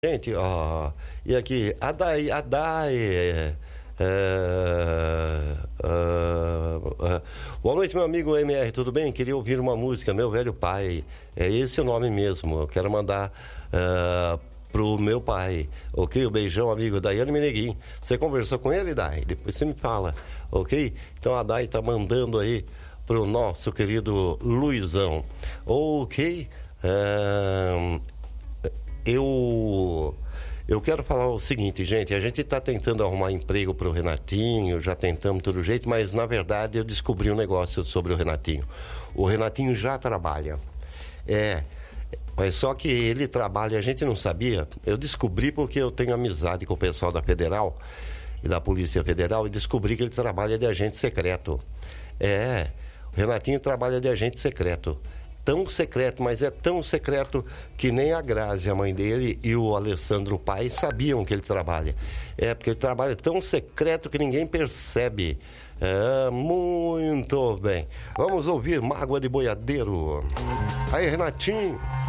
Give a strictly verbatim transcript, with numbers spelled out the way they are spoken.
Gente, ó, e aqui, Adai, Adai, é, é, é, boa noite, meu amigo M R, tudo bem? Queria ouvir uma música, Meu Velho Pai, é esse o nome mesmo, eu quero mandar uh, pro meu pai, ok? Um beijão, amigo, Daiane Meneguim, você conversou com ele, Dai? Depois você me fala, ok? Então a Dai tá mandando aí pro nosso querido Luizão, ok? Uh, Eu, eu quero falar o seguinte, gente, a gente está tentando arrumar emprego para o Renatinho, já tentamos de todo jeito, mas na verdade eu descobri um negócio sobre o Renatinho. O Renatinho já trabalha, é, mas só que ele trabalha, a gente não sabia, eu descobri porque eu tenho amizade com o pessoal da Federal e da Polícia Federal e descobri que ele trabalha de agente secreto. É, o Renatinho trabalha de agente secreto. Tão secreto, mas é tão secreto que nem a Grazi, a mãe dele, e o Alessandro, o pai, sabiam que ele trabalha. É, porque ele trabalha tão secreto que ninguém percebe. É, muito bem. Vamos ouvir Mágoa de Boiadeiro. Aí, Renatinho.